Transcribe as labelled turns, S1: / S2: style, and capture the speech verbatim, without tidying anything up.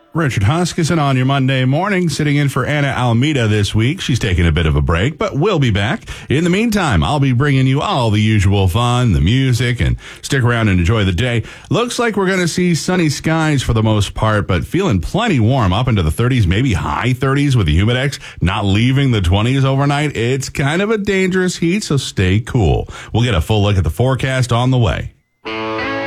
S1: Richard Huskisson on your Monday morning, sitting in for Anna Almeida this week. She's taking a bit of a break, but we'll be back. In the meantime, I'll be bringing you all the usual fun, the music, and stick around and enjoy the day. Looks like we're going to see sunny skies for the most part, but feeling plenty warm up into the thirties, maybe high thirties with the humidex not leaving the twenties overnight. It's kind of a dangerous heat, so stay cool. We'll get a full look at the forecast on the way.